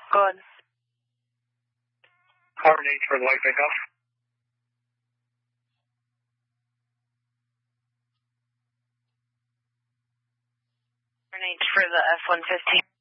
Good. Horn H for the white pickup. Horn H for the F-150.